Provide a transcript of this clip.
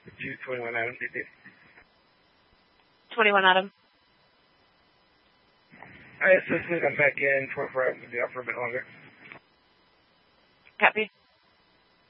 221 Adam, DP. 21 Adam. I assisted. I'm back in. 24 Adam will be out for a bit longer. Copy.